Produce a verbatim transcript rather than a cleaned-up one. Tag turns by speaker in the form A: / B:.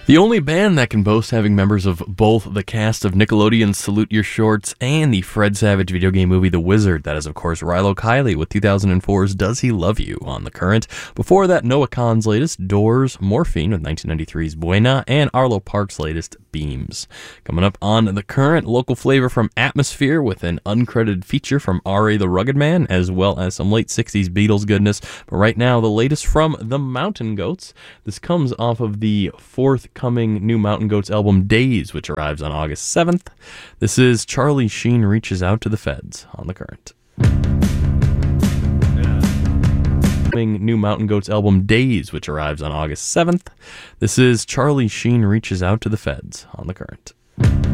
A: The only band that can boast having members of both the cast of Nickelodeon's Salute Your Shorts and the Fred Savage video game movie The Wizard. That is, of course, Rilo Kiley with two thousand four's Does He Love You on The Current. Before that, Noah Kahan's latest, Doors, Morphine with nineteen ninety-three's Buena, and Arlo Parks' latest, Beams. Coming up on The Current, local flavor from Atmosphere with an uncredited feature from R A the Rugged Man, as well as some late sixties Beatles goodness. But right now, the latest from The Mountain Goats. This comes off of the forthcoming new Mountain Goats album, Days, which arrives on August seventh. This is Charlie Sheen Reaches Out to the Feds on The Current. New Mountain Goats album, Days, which arrives on August seventh. This is Charlie Sheen Reaches Out to the Feds on The Current.